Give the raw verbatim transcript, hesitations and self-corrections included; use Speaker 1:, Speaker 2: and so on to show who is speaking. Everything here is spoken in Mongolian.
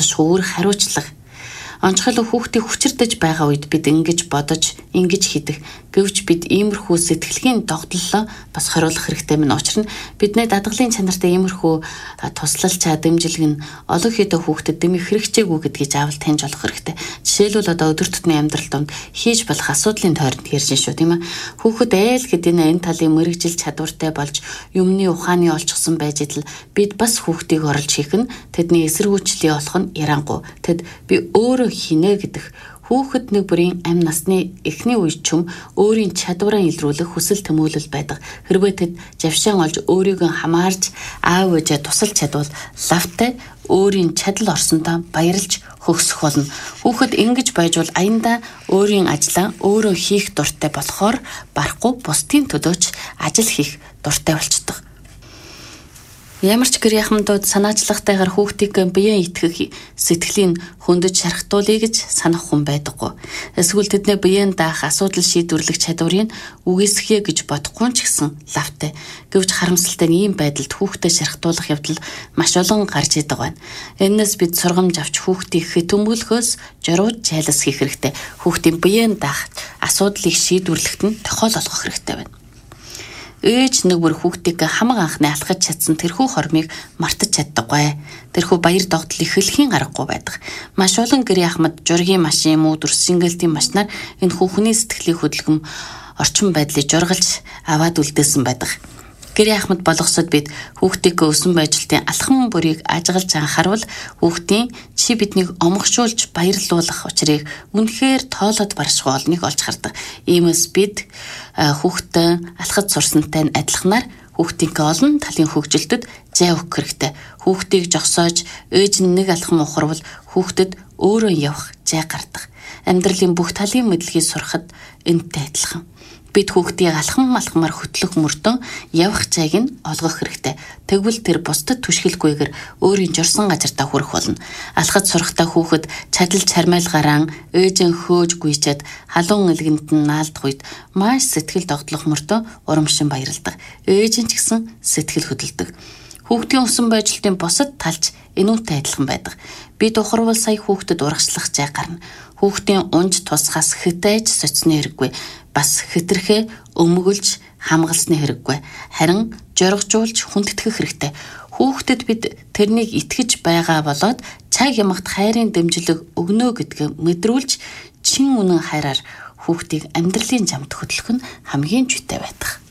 Speaker 1: болшгүй хариуцлага. Онцгойлон хүүхдийг хүчирдэж байгаа үед бид ингэж бодож, ингэж хийдэг. Гэвч бид иймэрхүү сэтгэлгийн догтлолоо бас хориулах хэрэгтэй мэн. Учир нь бидний дадгалын чанартай иймэрхүү туслал чадамжилг нь олон хэдэн хүүхдэд дэмий хэрэгцээгүй гэдгийг заавал таньж олох хэрэгтэй. Жишээлбэл одоо өдөр тутмын амьдрал донд хийж болох асуудлын тойронд ярьж шүү, тийм ээ. Хүүхэд айл хэдийн энэ талын мэрэгжил чадвартай болж юмны ухааны олчихсон байж идэл бид бас хүүхдийг оруулж хийх нь тэдний эсэргүүцлий болох нь ярангуй. Тэд би өөрөө хийнэ гэдэг хүүхэд нэг бүрийн амь насны эхний үед ч юм өөрийн чадвараа илрүүлэх хүсэл тэмүүлэл байдаг. Хэрвээ тэд завшаан олж өөрийгөө хамаарч аав ээжээ тусалж чадвал лавтай өөрийн чадал орсондоо баярлж хөгсөх болно. Хүүхэд ингэж байжвал аяндаа өөрийн ажлаа өөрөө хийх дуртай болохоор барахгүй бусдын төлөөч ажил хийх дуртай болчдөг. Ямар ч гэр яхамдууд санаачлагтайгаар хүүхдийг биеэ итгэх сэтгэлийн хөндөж шархтуулъя гэж санах хүн байдаггүй. Эсвэл тэдний биеэн даах асуудал шийдвэрлэх чадварыг үгүйсгэе гэж бодохгүй ч гэсэн лавтай. Гэвч харамсалтай нь ийм байдалд хүүхдэд шархтуулах явдал маш олон гарч идэг байна. Энээс бид сургамж авч хүүхдийг хөтөмбөлөхөөс журууд жайлс хийх хэрэгтэй. Хүүхдийн биеэн даах асуудлыг шийдвэрлэхэд нь тохиол олгох хэрэгтэй байна. Ээж нэг бүр хүүхдийг хамаг анхны алхаж чадсан тэрхүү хормыг мартаж чаддаггүй. Тэрхүү баяр догтлыг хэлхийн аргагүй байдаг. Маш олон гэр яхмад жургийн машин, мүүдүр, сингэлтийн машинаар энэ хүүхний сэтгэлийн хөдөлгөм орчин байдлыг жургалж аваад үлдээсэн байдаг. Гэр яхмад болгосод бид хүүхдийг өсөн байжлтын алхам бүрийг ажиглаж анхаарвал хүүхдийн чи биднийг омгшуулж баярлуулах учрыг үнэхээр тоолоод баршгүй олныг олж хардаг. Иймээс бид хүүхдээ алхаж сурсантай нь адилханаар хүүхдийн олон талын хөгжилтөд зай өгөх хэрэгтэй. Хүүхдийг жогсоож ээж нь нэг алхам ухарвал хүүхдэд өөрөө явах зай гардаг. Амьдралын бүх талын мэдлэгийг сурахад энэтэй адилхан. Бид хүүхдийг алхам малхмаар хөтлөх мөрдөн явах зайг нь олгох хэрэгтэй. Тэгвэл тэр бусдад түшгэлгүйгээр өөрийн журсан газартаа хүрэх болно. Алхаж сурахтаа хүүхэд чадал чармайлгараа ээжэн хөөж гүйчээд халуун элгэнд нь наалдах үед маш сэтгэл догтлох мөрдөө урамшин баярлдаг. Ээж нь ч гэсэн сэтгэл хөдөлдөг. Хүүхдийн өсөн байжлтын бусад талч энүүтэй адилхан байдаг. Бид ухарвал сая хүүхдэд урагшлах зай гарна. Хүүхдийн унж тусгаас хэтэж соцны хэрэггүй. Бас хэтэрхээ өмгөлж хамгаалсны хэрэггүй. Харин жоргожуулж хүндэтгэх хэрэгтэй. Хүүхдэд бид тэрнийг итгэж байгаа болоод цаг ямагт хайрын дэмжлэг өгнө гэдгийг мэдрүүлж чин үнэн хайраар хүүхдийг амьдралын замд хөтлөх нь хамгийн зүйтэй байдаг.